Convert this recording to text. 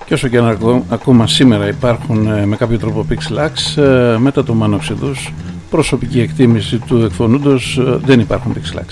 Και όσο και αν ακόμα σήμερα υπάρχουν με κάποιο τρόπο pixelax, μετά το Man of Exodus, προσωπική εκτίμηση του εκφωνούντος, δεν υπάρχουν pixelax.